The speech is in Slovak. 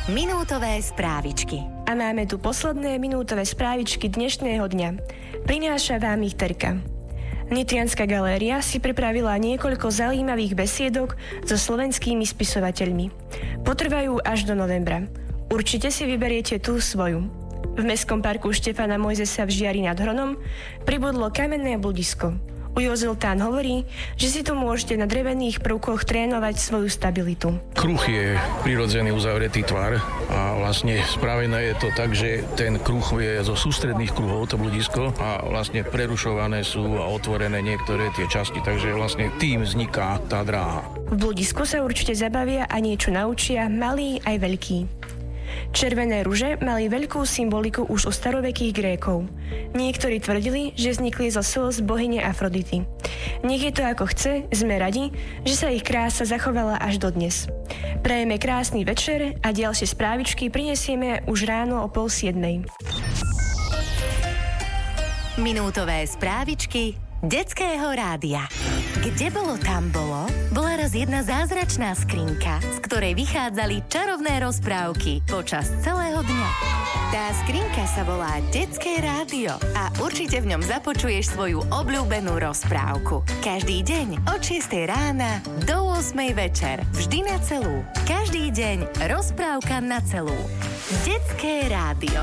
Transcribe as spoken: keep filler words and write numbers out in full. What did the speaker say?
Minútové správičky. A máme tu posledné minútové správičky dnešného dňa. Prináša vám ich Terka. Nitrianska galéria si pripravila niekoľko zaujímavých besiedok so slovenskými spisovateľmi. Potrvajú až do novembra. Určite si vyberiete tú svoju. V Mestskom parku Štefana Mojzesa v Žiari nad Hronom pribudlo kamenné bludisko. Ujo Zoltán hovorí, že si tu môžete na drevených prvkoch trénovať svoju stabilitu. Kruh je prirodzený uzavretý tvar a vlastne spravené je to tak, že ten kruh je zo sústredných kruhov, to bludisko, a vlastne prerušované sú a otvorené niektoré tie časti, takže vlastne tým vzniká tá dráha. V bludisku sa určite zabavia a niečo naučia malí aj veľkí. Červené ruže mali veľkú symboliku už u starovekých Grékov. Niektorí tvrdili, že vznikli zo slz bohyne Afrodity. Nech je to ako chce, sme radi, že sa ich krása zachovala až dodnes. Prajeme krásny večer a ďalšie správičky prinesieme už ráno o pol siedmej. Minútové správičky Detského rádia. Kde bolo, tam bolo, bola raz jedna zázračná skrinka, z ktorej vychádzali čarovné rozprávky počas celého dňa. Tá skrinka sa volá Detské rádio a určite v ňom započuješ svoju obľúbenú rozprávku. Každý deň od šiestej rána do ôsmej večer. Vždy na celú. Každý deň rozprávka na celú. Detské rádio.